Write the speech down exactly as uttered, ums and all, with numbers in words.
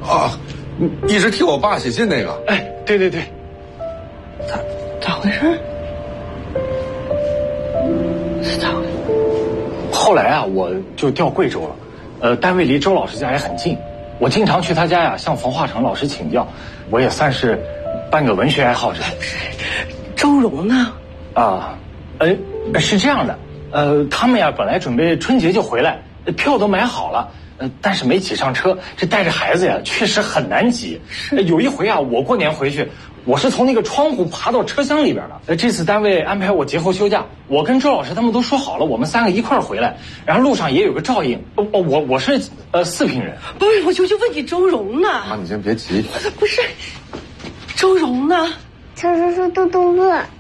啊，一直替我爸写信那个。 哎，对对对。 咋咋回事？是咋回事？ 后来啊，我就调贵州了，呃，单位离周老师家也很近，我经常去他家呀，向冯化成老师请教，我也算是半个文学爱好者。 不是，周荣呢？ 啊，呃，是这样的，呃，他们呀本来准备春节就回来，票都买好了，呃，但是没挤上车，这带着孩子呀确实很难挤。是，有一回啊，我过年回去，我是从那个窗户爬到车厢里边的。呃，这次单位安排我节后休假，我跟周老师他们都说好了，我们三个一块儿回来，然后路上也有个照应。哦，我我是呃四平人。 不是，我就就问你周荣呢？ 啊，你先别急。 不是，周荣呢？ 陈叔叔肚肚饿。